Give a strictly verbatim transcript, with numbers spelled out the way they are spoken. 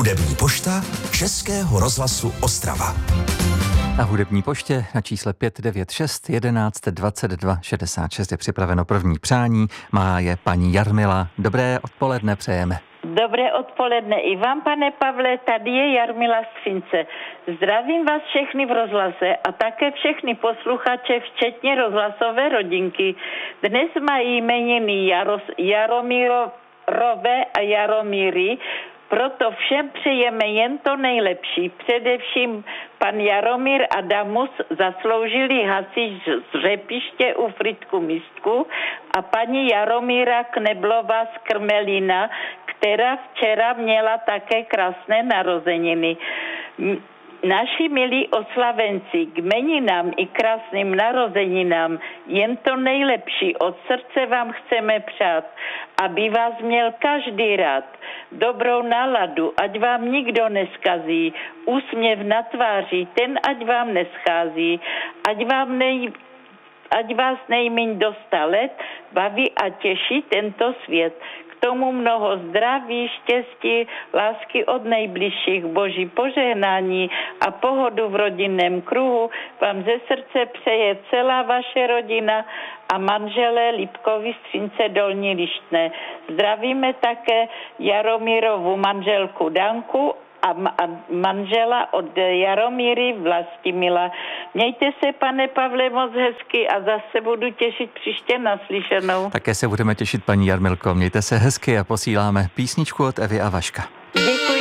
Hudební pošta Českého rozhlasu Ostrava. Na hudební poště na čísle pět devět šest jedenáct dvacet dva šedesát šest je připraveno první přání. Má je paní Jarmila. Dobré odpoledne přejeme. Dobré odpoledne i vám, pane Pavle, tady je Jarmila z Třince. Zdravím vás všechny v rozhlase a také všechny posluchače, včetně rozhlasové rodinky. Dnes mají jmeniny Jaros, Jaromírové a Jaromíry, proto všem přejeme jen to nejlepší. Především pan Jaromír Adamus, zasloužilý hasič z Řepiště u Frýdku Místku, a paní Jaromíra Kneblová z Krmelína, která včera měla také krásné narozeniny. Naši milí oslavenci, k jmeninám i krásným narozeninám jen to nejlepší od srdce vám chceme přát, aby vás měl každý rád, dobrou náladu, ať vám nikdo neskazí, úsměv na tváři, ten ať vám neschází, ať vám nej... ať vás nejméně do sta let baví a těší tento svět. K tomu mnoho zdraví, štěstí, lásky od nejbližších, boží požehnání a pohodu v rodinném kruhu vám ze srdce přeje celá vaše rodina a manželé Lipkovi z Třince Dolní Lištné. Zdravíme také Jaromírovu manželku Danku a manžela od Jaromíry Vlastimila. Mějte se, pane Pavle, moc hezky a zase budu těšit příště naslyšenou. Také se budeme těšit, paní Jarmilko. Mějte se hezky a posíláme písničku od Evy a Vaška. Děkuji.